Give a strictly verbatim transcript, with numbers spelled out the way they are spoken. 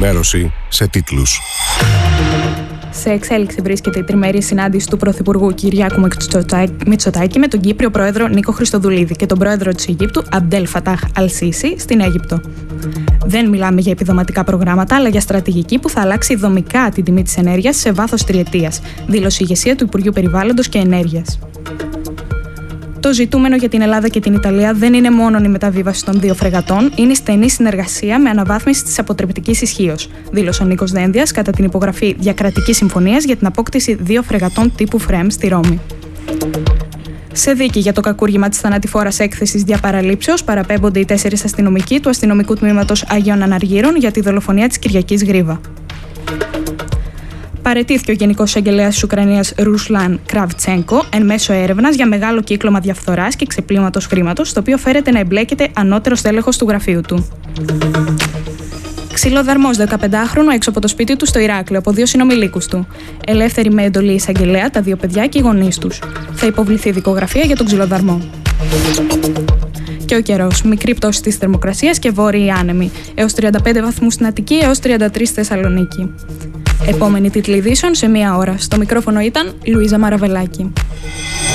ενημέρωση σε τίτλους. Σε εξέλιξη βρίσκεται η τριμερή συνάντηση του Πρωθυπουργού Κυριάκου Μητσοτάκη με τον Κύπριο Πρόεδρο Νίκο Χριστοδουλίδη και τον Πρόεδρο της Αιγύπτου Αμπντέλ Φατάχ Αλ-Σίσι στην Αίγυπτο. Δεν μιλάμε για επιδοματικά προγράμματα, αλλά για στρατηγική που θα αλλάξει δομικά την τιμή της ενέργειας σε βάθος τριετίας, δήλωσε η ηγεσία του Υπουργείου Περιβάλλοντος και Ενέργειας. Το ζητούμενο για την Ελλάδα και την Ιταλία δεν είναι μόνο η μεταβίβαση των δύο φρεγατών, είναι η στενή συνεργασία με αναβάθμιση της αποτρεπτικής ισχύως, δήλωσε ο Νίκος Δένδιας κατά την υπογραφή διακρατικής συμφωνίας για την απόκτηση δύο φρεγατών τύπου ΦΡΕΜ στη Ρώμη. Σε δίκη για το κακούργημα της θανατηφόρας έκθεσης διαπαραλήψεως παραπέμπονται οι τέσσερις αστυνομικοί του αστυνομικού τμήματος Αγίων Αναργύρων για τη δολοφονία της Κυριακής Γρίβα. Παραιτήθηκε ο Γενικός Εισαγγελέας της Ουκρανίας Ρουσλάν Κραβτσένκο εν μέσω έρευνας για μεγάλο κύκλωμα διαφθοράς και ξεπλήματος χρήματος, στο οποίο φέρεται να εμπλέκεται ανώτερος τέλεχος του γραφείου του. Ξυλοδαρμός δεκαπεντάχρονο έξω από το σπίτι του στο Ηράκλειο από δύο συνομιλίκους του. Ελεύθεροι με εντολή εισαγγελέα τα δύο παιδιά και οι γονείς τους. Θα υποβληθεί δικογραφία για τον ξυλοδαρμό. Και ο καιρός. Μικρή πτώση της θερμοκρασίας και βόρειοι άνεμοι. Έως τριάντα πέντε βαθμούς στην Αττική, έως τριάντα τρεις στη Θεσσαλονίκη. Επόμενη τίτλη ειδήσεων σε μία ώρα. Στο μικρόφωνο ήταν Λουίζα Μαραβελάκη.